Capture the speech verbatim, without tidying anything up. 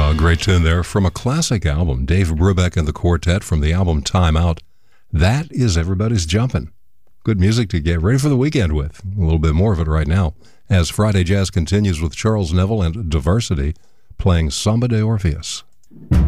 Oh, great tune there from a classic album. Dave Brubeck and the Quartet from the album Time Out. That is Everybody's Jumpin'. Good music to get ready for the weekend with. A little bit more of it right now as Friday Jazz continues with Charles Neville and Diversity playing Samba de Orpheus.